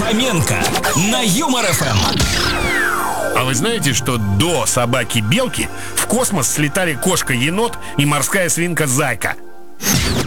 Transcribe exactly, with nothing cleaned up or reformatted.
Фоменко на Юмор эф эм. А вы знаете, что до собаки-белки в космос слетали кошка-енот и морская свинка-зайка?